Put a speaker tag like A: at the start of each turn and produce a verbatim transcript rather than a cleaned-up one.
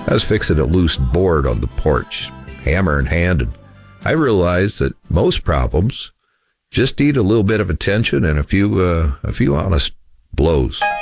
A: I was fixing a loose board on the porch, hammer in hand, and I realized that most problems just need a little bit of attention and a few uh, a few honest blows.